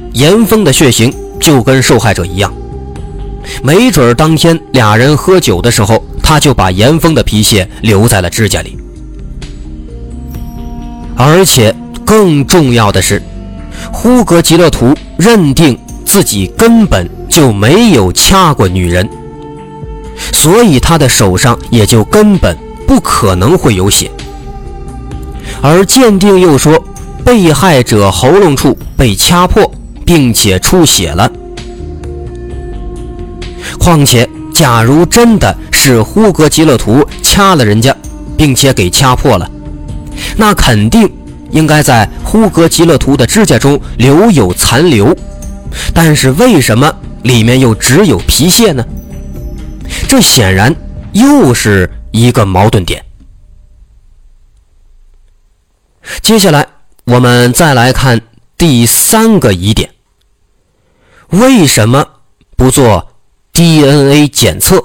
严峰的血型就跟受害者一样，没准当天俩人喝酒的时候，他就把严峰的皮屑留在了指甲里。而且更重要的是，呼格吉勒图认定自己根本就没有掐过女人，所以他的手上也就根本不可能会有血。而鉴定又说，被害者喉咙处被掐破，并且出血了。况且假如真的是呼格吉勒图掐了人家，并且给掐破了，那肯定应该在呼格吉勒图的指甲中留有残留，但是为什么里面又只有皮屑呢？这显然又是一个矛盾点。接下来我们再来看第3个疑点，为什么不做 DNA 检测？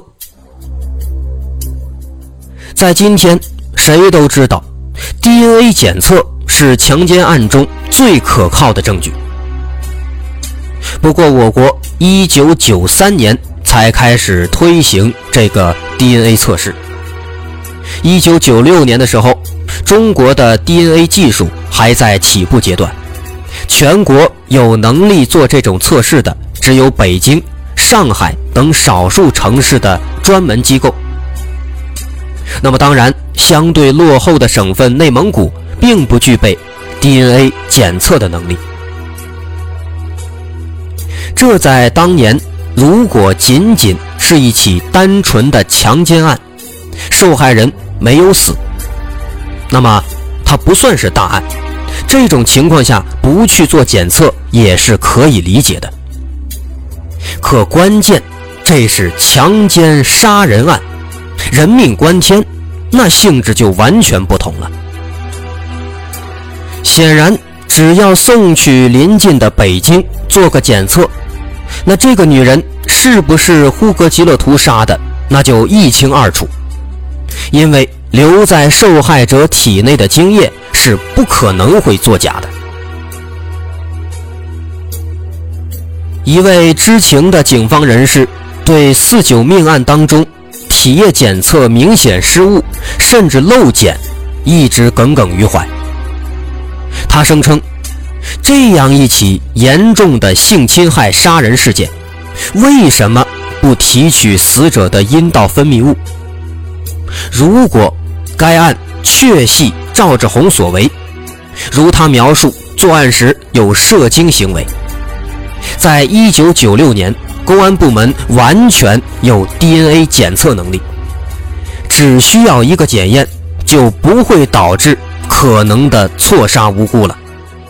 在今天谁都知道 DNA 检测是强奸案中最可靠的证据。不过我国1993年才开始推行这个 DNA 测试。1996年的时候，中国的 DNA 技术还在起步阶段，全国有能力做这种测试的只有北京、上海等少数城市的专门机构。那么当然，相对落后的省份内蒙古并不具备 DNA 检测的能力。这在当年如果仅仅是一起单纯的强奸案，受害人没有死，那么它不算是大案，这种情况下不去做检测也是可以理解的。可关键这是强奸杀人案，人命关天，那性质就完全不同了。显然只要送去邻近的北京做个检测，那这个女人是不是呼格吉勒图杀的，那就一清二楚。因为留在受害者体内的精液是不可能会作假的。一位知情的警方人士对49命案当中体液检测明显失误甚至漏检一直耿耿于怀。他声称，这样一起严重的性侵害杀人事件，为什么不提取死者的阴道分泌物？如果该案确系赵志红所为，如他描述作案时有射精行为，在1996年公安部门完全有 DNA 检测能力，只需要一个检验就不会导致可能的错杀无辜了。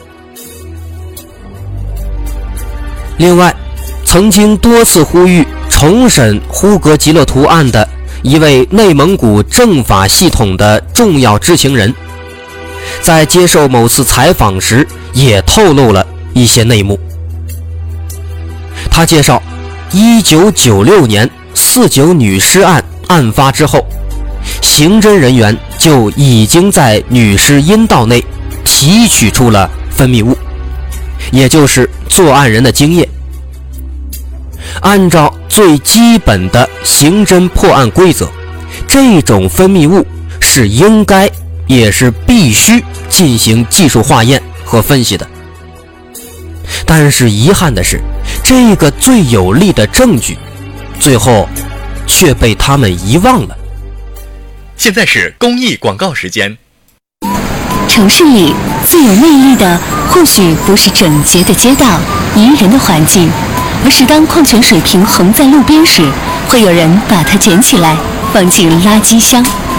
另外，曾经多次呼吁重审呼格吉勒图案的一位内蒙古政法系统的重要知情人，在接受某次采访时也透露了一些内幕。他介绍，1996年49女尸案案发之后，刑侦人员就已经在女尸阴道内提取出了分泌物，也就是作案人的精液。按照最基本的刑侦破案规则，这种分泌物是应该也是必须进行技术化验和分析的。但是遗憾的是，这个最有力的证据最后却被他们遗忘了。 现在是公益广告时间。 城市里最有魅力的或许不是整洁的街道、宜人的环境，而是当矿泉水瓶横在路边时，会有人把它捡起来放进垃圾箱。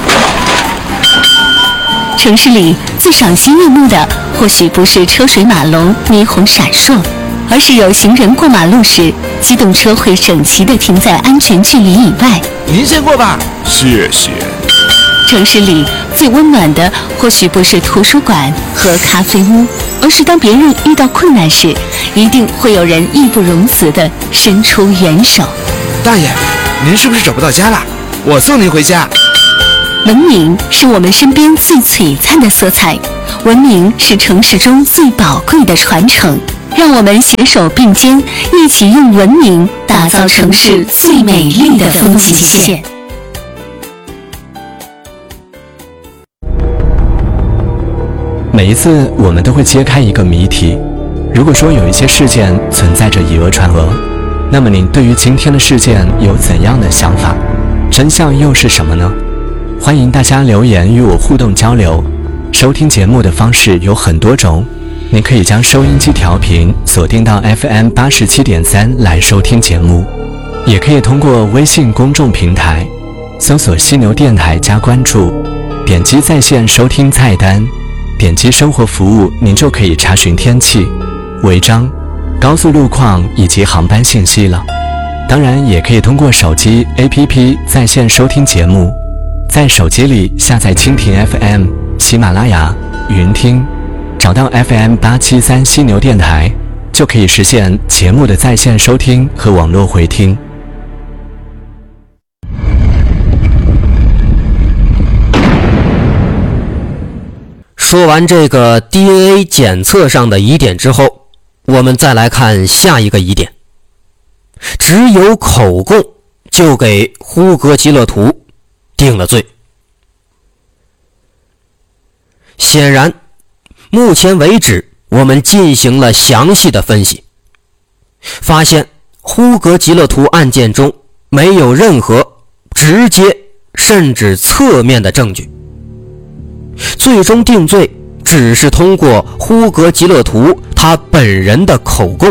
城市里最赏心悦目的或许不是车水马龙、霓虹闪烁，而是有行人过马路时，机动车会整齐地停在安全距离以外。 您先过吧， 谢谢。 城市里最温暖的或许不是图书馆和咖啡屋，而是当别人遇到困难时，一定会有人义不容辞地伸出援手。 大爷，您是不是找不到家了？我送您回家。 文明是我们身边最璀璨的色彩，文明是城市中最宝贵的传承。 让我们携手并肩，一起用文明打造城市最美丽的风景线。 每一次我们都会揭开一个谜题，如果说有一些事件存在着以讹传讹，那么您对于今天的事件有怎样的想法？真相又是什么呢？欢迎大家留言与我互动交流。收听节目的方式有很多种，您可以将收音机调频锁定到 FM 87.3来收听节目，也可以通过微信公众平台搜索犀牛电台加关注，点击在线收听菜单，点击生活服务，您就可以查询天气、违章、高速路况以及航班信息了。当然也可以通过手机 APP 在线收听节目，在手机里下载蜻蜓 FM、 喜马拉雅、云听，找到 FM 873犀牛电台，就可以实现节目的在线收听和网络回听。 说完这个 DNA 检测上的疑点之后，我们再来看下一个疑点。只有口供就给呼格吉勒图定了罪。显然，目前为止我们进行了详细的分析，发现呼格吉勒图案件中没有任何直接甚至侧面的证据，最终定罪只是通过呼格吉勒图他本人的口供。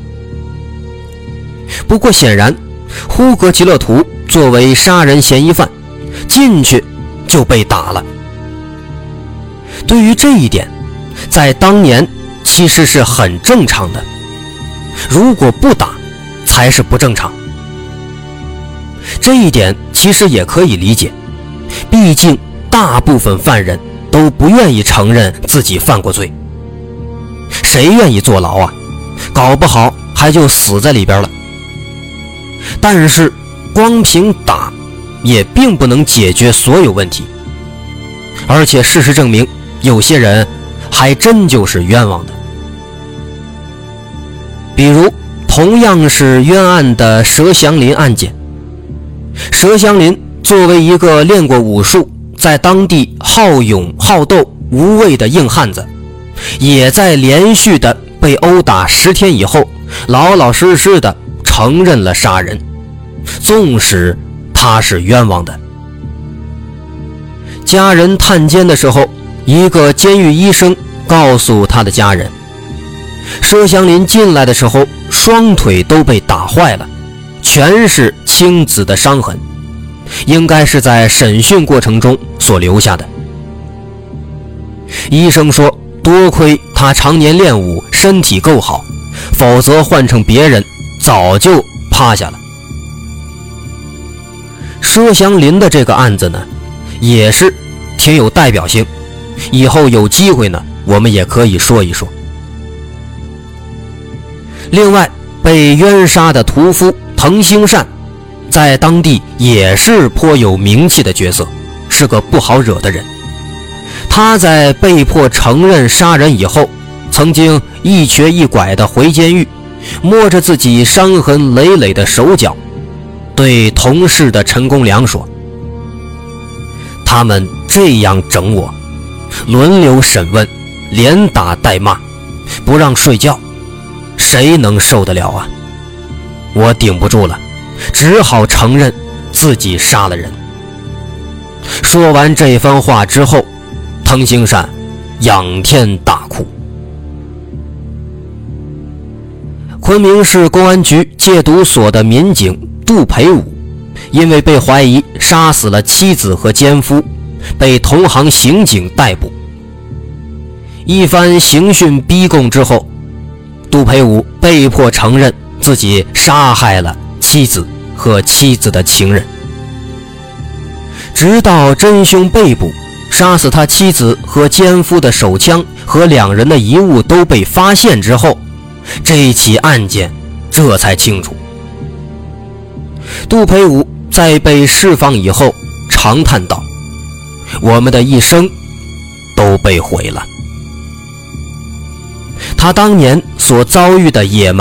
不过显然，呼格吉勒图作为杀人嫌疑犯，进去就被打了。对于这一点，在当年其实是很正常的，如果不打才是不正常。这一点其实也可以理解，毕竟大部分犯人都不愿意承认自己犯过罪，谁愿意坐牢啊？搞不好还就死在里边了。但是光凭打也并不能解决所有问题，而且事实证明，有些人还真就是冤枉的。比如同样是冤案的佘祥林案件，佘祥林作为一个练过武术，在当地好勇好斗无畏的硬汉子，也在连续的被殴打10天以后，老老实实的承认了杀人，纵使他是冤枉的。家人探监的时候，一个监狱医生告诉他的家人，佘祥林进来的时候双腿都被打坏了，全是青紫的伤痕，应该是在审讯过程中所留下的。医生说，多亏他常年练武，身体够好，否则换成别人早就趴下了。佘祥林的这个案子呢，也是挺有代表性，以后有机会呢，我们也可以说一说。另外，被冤杀的屠夫滕兴善，在当地也是颇有名气的角色，是个不好惹的人。他在被迫承认杀人以后，曾经一瘸一拐地回监狱，摸着自己伤痕累累的手脚，对同事的陈公良说，他们这样整我，轮流审问，连打带骂，不让睡觉，谁能受得了啊？我顶不住了，只好承认自己杀了人。说完这番话之后，滕兴善仰天大哭。昆明市公安局戒毒所的民警杜培武，因为被怀疑杀死了妻子和奸夫，被同行刑警逮捕。一番刑讯逼供之后，杜培武被迫承认自己杀害了妻子和妻子的情人。直到真凶被捕，杀死他妻子和奸夫的手枪和两人的遗物都被发现之后，这起案件这才清楚。杜培武在被释放以后长叹道，我们的一生都被毁了。 他当年所遭遇的野蛮